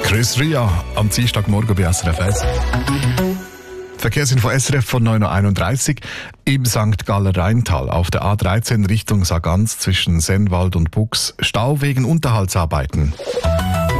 Chris Ria am Dienstagmorgen bei SRF 1. Verkehrsinfo SRF von 9.31 Uhr im St. Galler Rheintal auf der A13 Richtung Sargans zwischen Sennwald und Bux. Stau wegen Unterhaltsarbeiten.